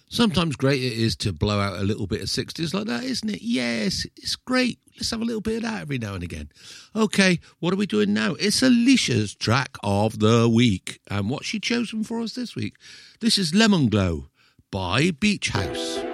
Sometimes great it is to blow out a little bit of 60s like that, isn't it? Yes, it's great. Let's have a little bit of that every now and again. Okay, what are we doing now? It's Alicia's track of the week. And what's she chosen for us this week? This is Lemon Glow by Beach House.